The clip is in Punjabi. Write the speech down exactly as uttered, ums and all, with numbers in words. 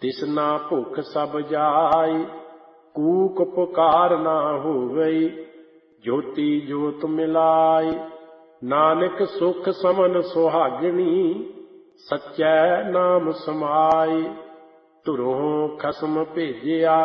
ਤਿਸਨਾ ਭੁੱਖ ਸਭ ਜਾਈ, ਕੂਕ ਪੁਕਾਰ ਨਾ ਹੋਵਈ। ਜੋਤੀ ਜੋਤ ਮਿਲਾਈ, ਨਾਨਕ ਸੁਖ ਸਮਨ ਸੁਹਾਗਣੀ, ਸੱਚੈ ਨਾਮ ਸਮਾਈ। ਧੁਰੋਂ ਖਸਮ ਭੇਜਿਆ,